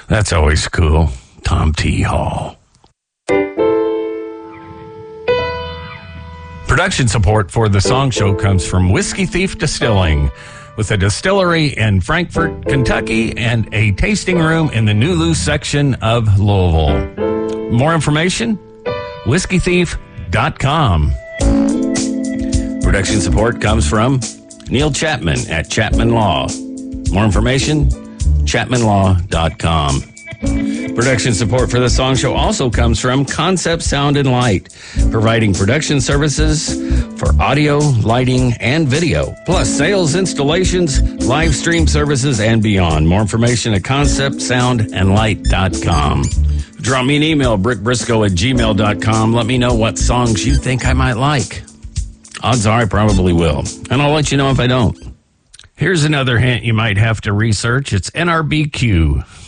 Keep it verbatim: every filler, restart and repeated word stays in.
That's always cool. Tom T. Hall. Production support for the Song Show comes from Whiskey Thief Distilling, with a distillery in Frankfort, Kentucky, and a tasting room in the New Loose section of Louisville. More information? whiskey thief dot com. Production support comes from Neil Chapman at Chapman Law. More information? chapman law dot com. Production support for the Song Show also comes from Concept Sound and Light, providing production services for audio, lighting, and video, plus sales, installations, live stream services, and beyond. More information at concept sound and light dot com. Drop me an email, brick briscoe at gmail dot com. Let me know what songs you think I might like. Odds are I probably will, and I'll let you know if I don't. Here's another hint you might have to research. It's N R B Q.